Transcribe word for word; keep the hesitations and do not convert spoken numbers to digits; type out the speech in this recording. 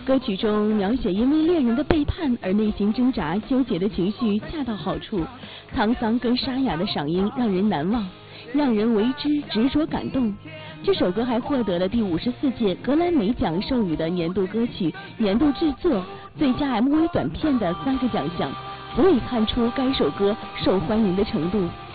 歌曲中描写因为恋人的背叛而内心挣扎纠结的情绪恰到好处，沧桑跟沙哑的嗓音让人难忘，让人为之执着感动。这首歌还获得了第五十四届格莱美奖授予的年度歌曲、年度制作、最佳 M V 短片的三个奖项，足以看出该首歌受欢迎的程度。